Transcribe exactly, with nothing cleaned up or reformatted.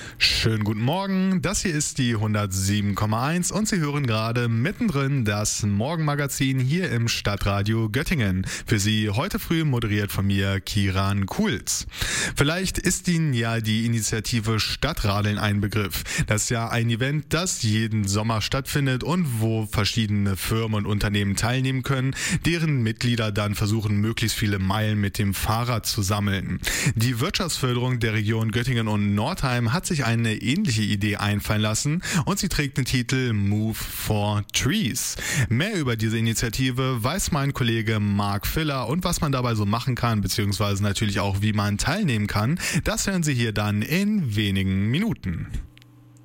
Schönen guten Morgen, das hier ist die hundertsieben Komma eins und Sie hören gerade mittendrin das Morgenmagazin hier im Stadtradio Göttingen. Für Sie heute früh moderiert von mir Kiran Kuhls. Vielleicht ist Ihnen ja die Initiative Stadtradeln ein Begriff. Das ist ja ein Event, das jeden Sommer stattfindet und wo verschiedene Firmen und Unternehmen teilnehmen können, deren Mitglieder dann versuchen, möglichst viele Meilen mit dem Fahrrad zu sammeln. Die Wirtschaftsförderung der Region Göttingen und Nordheim hat sich eine ähnliche Idee einfallen lassen und sie trägt den Titel Move for Trees. Mehr über diese Initiative weiß mein Kollege Marc Filler und was man dabei so machen kann, beziehungsweise natürlich auch wie man teilnehmen kann, das hören Sie hier dann in wenigen Minuten.